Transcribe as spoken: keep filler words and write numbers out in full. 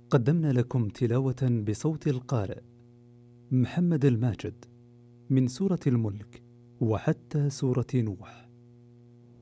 قدمنا لكم تلاوة بصوت القارئ محمد الماجد من سورة الملك وحتى سورة نوح.